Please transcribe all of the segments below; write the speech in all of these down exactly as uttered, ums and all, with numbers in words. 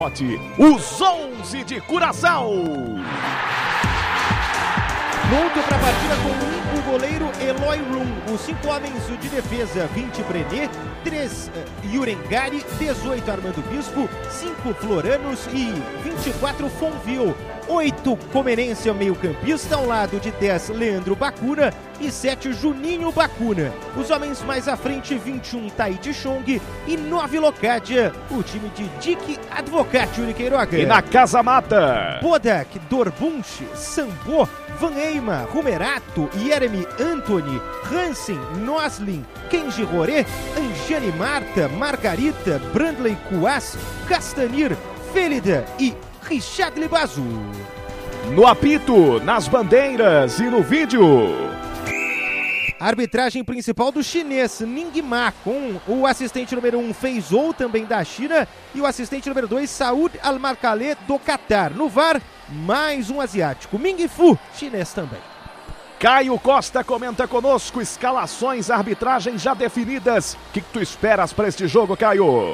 Os onze de Curaçao. Monto para a partida com o goleiro Eloy Rum, os cinco homens de defesa, vinte Brené, três uh, Yurengari, dezoito Armando Bispo, cinco Floranos e vinte e quatro Fonville, oito Comenense ao meio campista, ao lado de dez Leandro Bacuna e sete Juninho Bacuna. Os homens mais à frente, vinte e um Tahiti Chong e nove Locadia, o time de Dick Advocati Uriqueiroga. E na Casa Mata, Bodak, Dorbunch, Sambo, Van Eima, Rumerato, Jeremy Anthony, Hansen, Noslin, Kenji Roré, Angiane Marta, Margarita, Brandley Cuas, Castanir, Félida e Richard Libazu. No apito, nas bandeiras e no vídeo. Arbitragem principal do chinês Ning Ma, com o assistente número um Feizou, também da China, e o assistente número dois Saud Al-Markaleh, do Catar. No V A R, mais um asiático, Ming Fu, chinês também. Caio Costa comenta conosco, escalações, arbitragens já definidas. O que, que tu esperas para este jogo, Caio?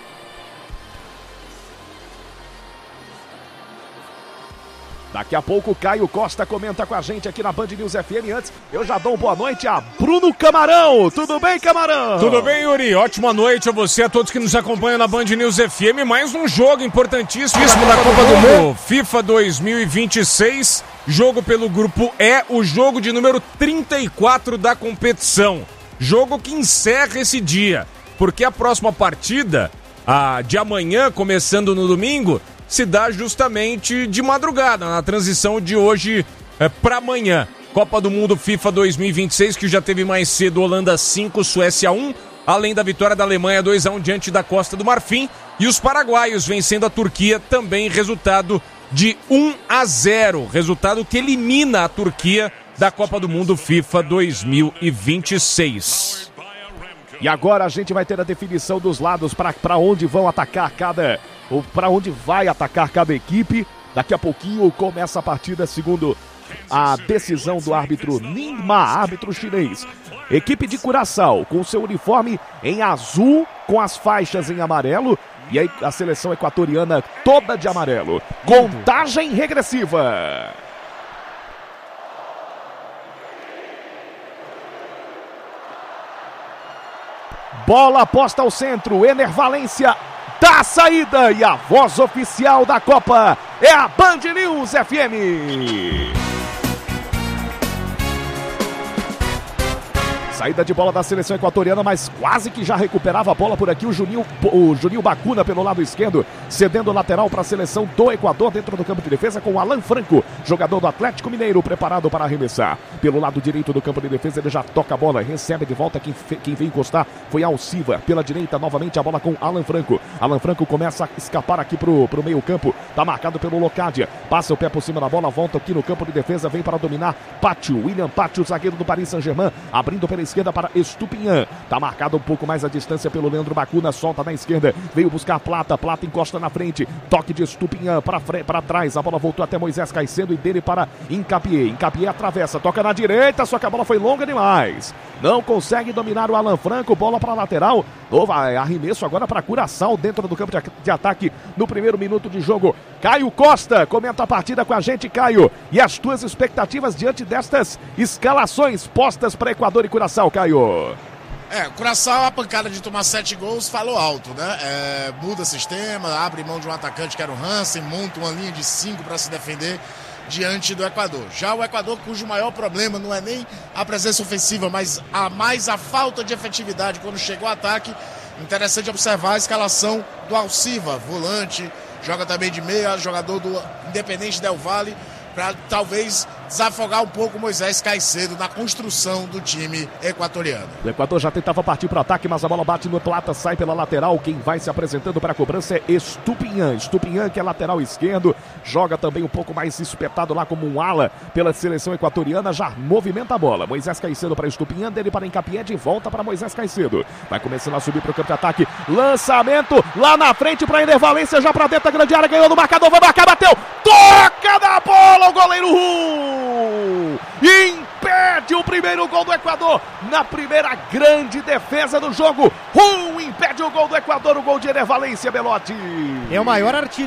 Daqui a pouco o Caio Costa comenta com a gente aqui na Band News F M. Antes, eu já dou uma boa noite a Bruno Camarão. Tudo bem, Camarão? Tudo bem, Yuri? Ótima noite a você, a todos que nos acompanham na Band News F M. Mais um jogo importantíssimo da Copa do Mundo. FIFA dois mil e vinte e seis, jogo pelo Grupo E, o jogo de número trinta e quatro da competição. Jogo que encerra esse dia, porque a próxima partida, a de amanhã, começando no domingo, se dá justamente de madrugada, na transição de hoje é, para amanhã. Copa do Mundo FIFA dois mil e vinte e seis, que já teve mais cedo Holanda cinco, Suécia um, além da vitória da Alemanha dois a um diante da Costa do Marfim, e os paraguaios vencendo a Turquia, também resultado de um a zero, resultado que elimina a Turquia da Copa do Mundo FIFA dois mil e vinte e seis. E agora a gente vai ter a definição dos lados para onde vão atacar cada... ou para onde vai atacar cada equipe. Daqui a pouquinho começa a partida segundo a decisão do árbitro Ning Ma, árbitro chinês. Equipe de Curaçao com seu uniforme em azul com as faixas em amarelo, e aí a seleção equatoriana toda de amarelo. Contagem regressiva. Bola posta ao centro, Ener Valência dá a saída, e a voz oficial da Copa é a Band News F M. Saída de bola da seleção equatoriana, mas quase que já recuperava a bola por aqui o Juninho, o Juninho Bacuna pelo lado esquerdo, cedendo lateral para a seleção do Equador dentro do campo de defesa com o Alan Franco, jogador do Atlético Mineiro, preparado para arremessar. Pelo lado direito do campo de defesa ele já toca a bola, recebe de volta, quem, quem veio encostar foi Alciva. Pela direita novamente a bola com Alan Franco. Alan Franco começa a escapar aqui pro, pro meio campo, tá marcado pelo Locadia, passa o pé por cima da bola, volta aqui no campo de defesa, vem para dominar Pátio, William Pátio, zagueiro do Paris Saint-Germain, abrindo pela esquerda para Estupinhan, tá marcado um pouco mais a distância pelo Leandro Bacuna, solta na esquerda, veio buscar Plata, Plata encosta na frente, toque de Estupinhan para para trás, a bola voltou até Moisés Caicedo e dele para Incapié, Incapié atravessa, toca na direita, só que a bola foi longa demais, não consegue dominar o Alan Franco, bola para lateral, novo arremesso agora para Curaçao dentro do campo de, de ataque no primeiro minuto de jogo. Caio Costa comenta a partida com a gente, Caio, e as tuas expectativas diante destas escalações postas para Equador e Curaçao, Caio? É, o Curaçao, a pancada de tomar sete gols, falou alto, né? É, muda sistema, abre mão de um atacante que era o Hansen, monta uma linha de cinco para se defender diante do Equador. Já o Equador, cujo maior problema não é nem a presença ofensiva, mas a mais a falta de efetividade quando chega o ataque. Interessante observar a escalação do Alciva, volante, joga também de meia, jogador do Independente Del Valle, para talvez desafogar um pouco Moisés Caicedo na construção do time equatoriano. O Equador já tentava partir para o ataque, mas a bola bate no Plata, sai pela lateral. Quem vai se apresentando para a cobrança é Estupinhan. Estupinhan, que é lateral esquerdo, joga também um pouco mais espetado lá como um ala pela seleção equatoriana, já movimenta a bola. Moisés Caicedo para Estupinhan, dele para Incapié, de volta para Moisés Caicedo. Vai começando a subir para o campo de ataque. Lançamento lá na frente para Ener Valência, já para dentro da grande área, ganhou do marcador, vai marcar, bateu, toca na bola, o goleiro Rum impede o primeiro gol do Equador na primeira grande defesa do jogo. Rum impede impede o gol do Equador, o gol de Ener Valencia, Belotti. É o maior artilheiro